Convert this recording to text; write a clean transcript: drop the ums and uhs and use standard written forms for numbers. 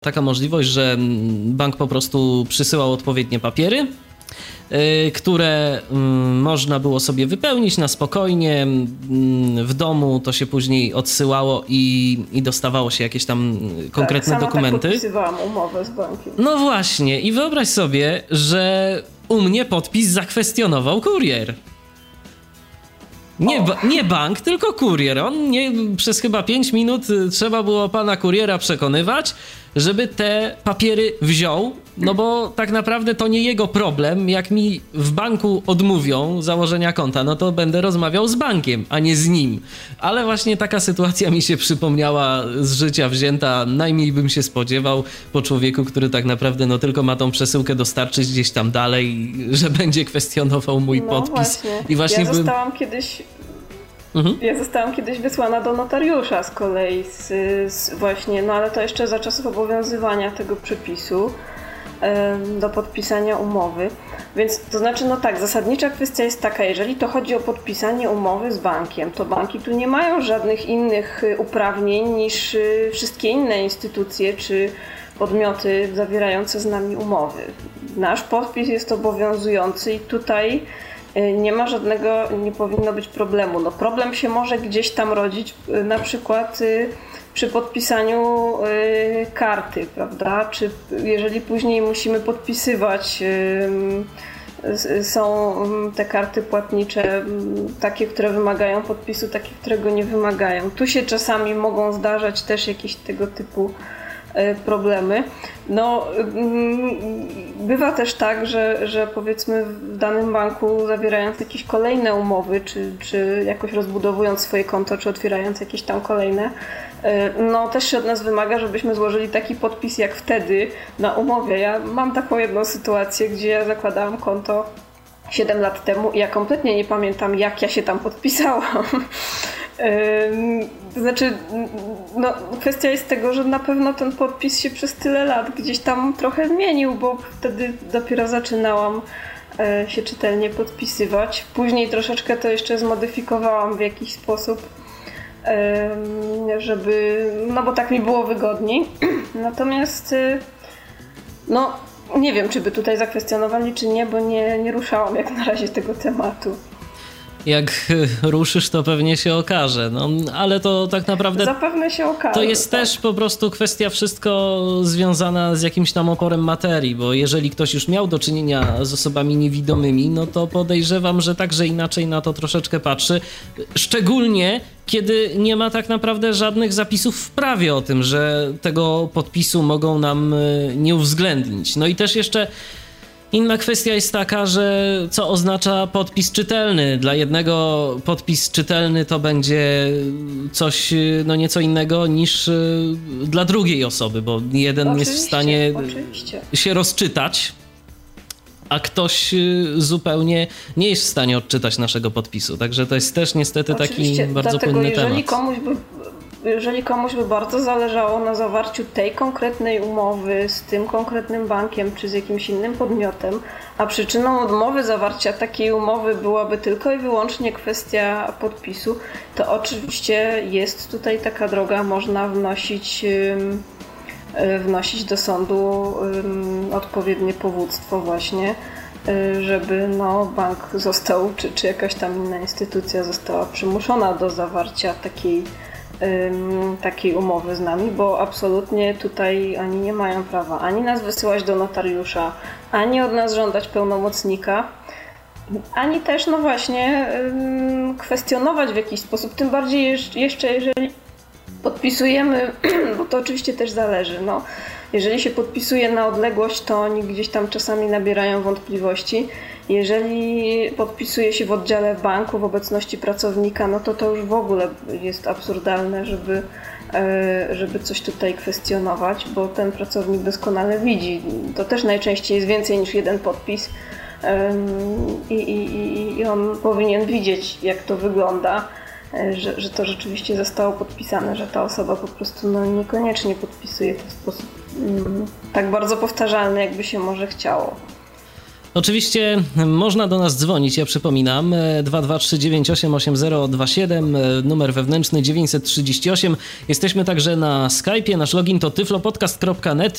taka możliwość, że bank po prostu przysyłał odpowiednie papiery, które można było sobie wypełnić na spokojnie. W domu to się później odsyłało i dostawało się jakieś tam konkretne dokumenty. Tak podpisywałam umowę z bankiem. No właśnie i wyobraź sobie, że u mnie podpis zakwestionował kurier. Nie bank, tylko kurier. Przez chyba 5 minut trzeba było pana kuriera przekonywać, żeby te papiery wziął, no bo tak naprawdę to nie jego problem. Jak mi w banku odmówią założenia konta, no to będę rozmawiał z bankiem, a nie z nim. Ale właśnie taka sytuacja mi się przypomniała z życia wzięta. Najmniej bym się spodziewał po człowieku, który tak naprawdę no tylko ma tą przesyłkę dostarczyć gdzieś tam dalej, że będzie kwestionował mój podpis. Właśnie. Ja zostałam kiedyś wysłana do notariusza z kolei właśnie, no ale to jeszcze za czasów obowiązywania tego przepisu do podpisania umowy. Więc to znaczy, no tak, zasadnicza kwestia jest taka, jeżeli to chodzi o podpisanie umowy z bankiem, to banki tu nie mają żadnych innych uprawnień niż wszystkie inne instytucje czy podmioty zawierające z nami umowy. Nasz podpis jest obowiązujący i tutaj nie powinno być problemu. No problem się może gdzieś tam rodzić, na przykład przy podpisaniu karty, prawda? Czy jeżeli później musimy podpisywać, są te karty płatnicze takie, które wymagają podpisu, takie, które go nie wymagają. Tu się czasami mogą zdarzać też jakieś tego typu problemy. No, bywa też tak, że powiedzmy w danym banku zawierając jakieś kolejne umowy, czy jakoś rozbudowując swoje konto, czy otwierając jakieś tam kolejne, no też się od nas wymaga, żebyśmy złożyli taki podpis jak wtedy na umowie. Ja mam taką jedną sytuację, gdzie ja zakładałam konto 7 lat temu i ja kompletnie nie pamiętam, jak ja się tam podpisałam. To znaczy, no, kwestia jest tego, że na pewno ten podpis się przez tyle lat gdzieś tam trochę zmienił, bo wtedy dopiero zaczynałam się czytelnie podpisywać. Później troszeczkę to jeszcze zmodyfikowałam w jakiś sposób, żeby, no bo tak mi było wygodniej. Natomiast, no, nie wiem, czy by tutaj zakwestionowali, czy nie, bo nie ruszałam jak na razie tego tematu. Jak ruszysz, to pewnie się okaże. No, ale to tak naprawdę... Zapewne się okaże. To jest też po prostu kwestia wszystko związana z jakimś tam oporem materii, bo jeżeli ktoś już miał do czynienia z osobami niewidomymi, no to podejrzewam, że także inaczej na to troszeczkę patrzy. Szczególnie, kiedy nie ma tak naprawdę żadnych zapisów w prawie o tym, że tego podpisu mogą nam nie uwzględnić. No i też jeszcze inna kwestia jest taka, że co oznacza podpis czytelny. Dla jednego podpis czytelny to będzie coś no nieco innego niż dla drugiej osoby, bo jeden jest w stanie się rozczytać, a ktoś zupełnie nie jest w stanie odczytać naszego podpisu. Także to jest też niestety taki bardzo płynny temat. Jeżeli komuś by bardzo zależało na zawarciu tej konkretnej umowy z tym konkretnym bankiem czy z jakimś innym podmiotem, a przyczyną odmowy zawarcia takiej umowy byłaby tylko i wyłącznie kwestia podpisu, to oczywiście jest tutaj taka droga, można wnosić do sądu odpowiednie powództwo właśnie, żeby no, bank został, czy jakaś tam inna instytucja została przymuszona do zawarcia takiej umowy z nami, bo absolutnie tutaj oni nie mają prawa ani nas wysyłać do notariusza, ani od nas żądać pełnomocnika, ani też no właśnie kwestionować w jakiś sposób, tym bardziej jeszcze jeżeli podpisujemy, bo to oczywiście też zależy, no. Jeżeli się podpisuje na odległość, to oni gdzieś tam czasami nabierają wątpliwości. Jeżeli podpisuje się w oddziale w banku w obecności pracownika, no to już w ogóle jest absurdalne, żeby coś tutaj kwestionować, bo ten pracownik doskonale widzi. To też najczęściej jest więcej niż jeden podpis i on powinien widzieć, jak to wygląda, że to rzeczywiście zostało podpisane, że ta osoba po prostu no, niekoniecznie podpisuje to w sposób tak bardzo powtarzalny, jakby się może chciało. Oczywiście można do nas dzwonić, ja przypominam, 223988027, numer wewnętrzny 938. Jesteśmy także na Skype'ie, nasz login to tyflopodcast.net.